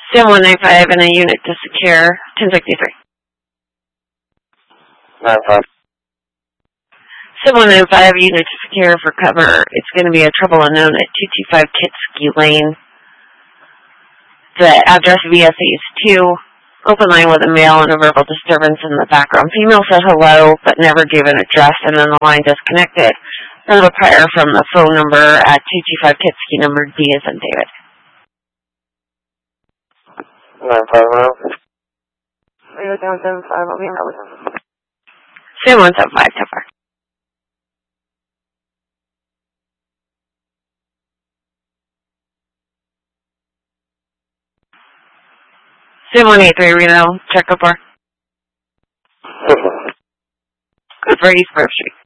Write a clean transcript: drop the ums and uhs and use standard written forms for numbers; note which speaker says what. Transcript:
Speaker 1: Sim 195 and a unit to secure 1063.
Speaker 2: 95.
Speaker 1: Sim 195, unit to secure for cover. It's going to be a trouble unknown at 225 Kitsky Lane. The address VSA is 2. Open line with a male and a verbal disturbance in the background. Female said hello, but never gave an address, and then the line disconnected. Another prior from the phone number at 225 Kitsky, number D as in David.
Speaker 2: 950.
Speaker 1: Radio down 75, I'll be in Sim 175, so far. Sim 183, Reno, check up bar. Good for East Grove Street.